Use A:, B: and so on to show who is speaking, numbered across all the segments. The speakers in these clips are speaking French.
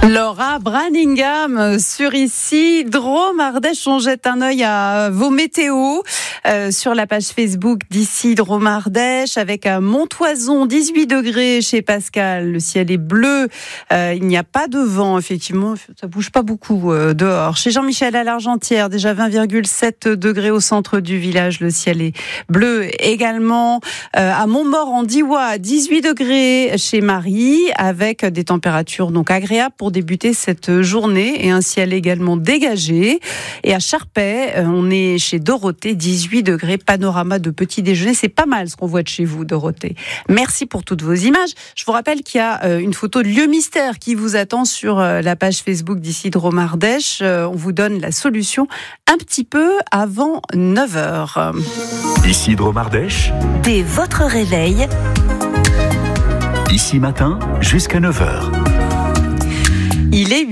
A: Laura Branningham sur ici, Drôme Ardèche. On jette un œil à vos météos sur la page Facebook d'ici Drôme Ardèche avec un Montoison, 18 degrés chez Pascal. Le ciel est bleu, il n'y a pas de vent, effectivement, ça bouge pas beaucoup dehors. Chez Jean-Michel à l'Argentière, déjà 20,7 degrés au centre du village. Le ciel est bleu également. À Montmort en Diois, 18 degrés chez Marie avec des températures donc agréables pour débuter cette journée et un ciel également dégagé. Et à Charpey, on est chez Dorothée, 18 degrés, panorama de petit déjeuner. C'est pas mal ce qu'on voit de chez vous, Dorothée. Merci pour toutes vos images. Je vous rappelle qu'il y a une photo de lieu mystère qui vous attend sur la page Facebook d'ici Drôme Ardèche. On vous donne la solution un petit peu avant 9h.
B: Ici Drôme Ardèche.
C: Dès votre réveil.
B: Ici matin jusqu'à 9h.
A: Il est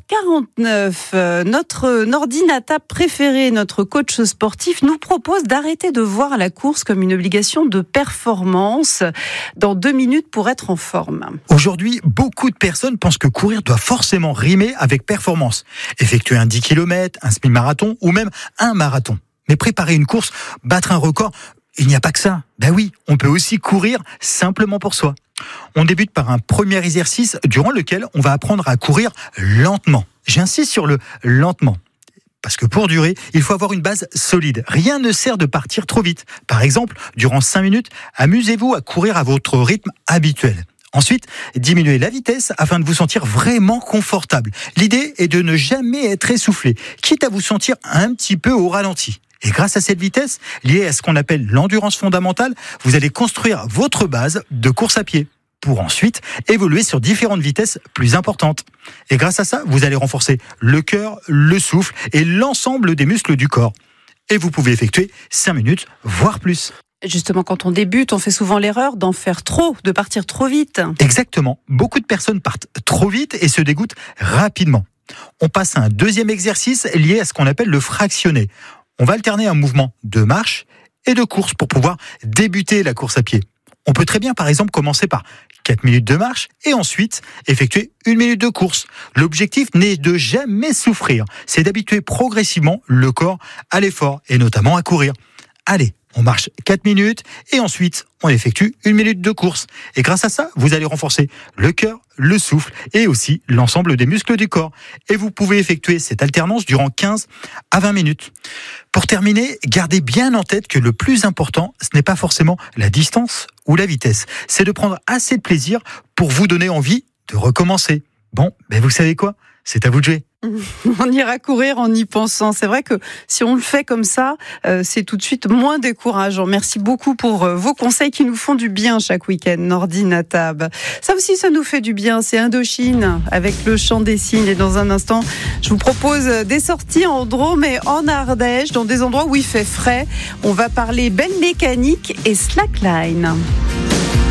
A: 8h49. Notre Nordinata préféré, notre coach sportif, nous propose d'arrêter de voir la course comme une obligation de performance dans 2 minutes pour être en forme.
D: Aujourd'hui, beaucoup de personnes pensent que courir doit forcément rimer avec performance. Effectuer un 10 km, un semi-marathon ou même un marathon. Mais préparer une course, battre un record, il n'y a pas que ça. Ben oui, on peut aussi courir simplement pour soi. On débute par un premier exercice durant lequel on va apprendre à courir lentement. J'insiste sur le lentement. Parce que pour durer, il faut avoir une base solide. Rien ne sert de partir trop vite. Par exemple, durant 5 minutes, amusez-vous à courir à votre rythme habituel. Ensuite, diminuez la vitesse afin de vous sentir vraiment confortable. L'idée est de ne jamais être essoufflé, quitte à vous sentir un petit peu au ralenti. Et grâce à cette vitesse, liée à ce qu'on appelle l'endurance fondamentale, vous allez construire votre base de course à pied pour ensuite évoluer sur différentes vitesses plus importantes. Et grâce à ça, vous allez renforcer le cœur, le souffle et l'ensemble des muscles du corps. Et vous pouvez effectuer 5 minutes, voire plus.
A: Justement, quand on débute, on fait souvent l'erreur d'en faire trop, de partir trop vite.
D: Exactement. Beaucoup de personnes partent trop vite et se dégoûtent rapidement. On passe à un deuxième exercice lié à ce qu'on appelle le fractionné. On va alterner un mouvement de marche et de course pour pouvoir débuter la course à pied. On peut très bien, par exemple, commencer par 4 minutes de marche et ensuite effectuer 1 minute de course. L'objectif n'est de jamais souffrir, c'est d'habituer progressivement le corps à l'effort et notamment à courir. Allez, on marche 4 minutes et ensuite on effectue 1 minute de course. Et grâce à ça, vous allez renforcer le cœur, le souffle et aussi l'ensemble des muscles du corps. Et vous pouvez effectuer cette alternance durant 15 à 20 minutes. Pour terminer, gardez bien en tête que le plus important, ce n'est pas forcément la distance ou la vitesse. C'est de prendre assez de plaisir pour vous donner envie de recommencer. Bon, ben vous savez quoi ? C'est à vous de jouer.
A: On ira courir en y pensant. C'est vrai que si on le fait comme ça, c'est tout de suite moins décourageant. Merci beaucoup pour vos conseils qui nous font du bien chaque week-end. Nordinatab. Ça aussi, ça nous fait du bien. C'est Indochine avec le chant des cygnes. Et dans un instant, je vous propose des sorties en Drôme et en Ardèche, dans des endroits où il fait frais. On va parler belle mécanique et slackline.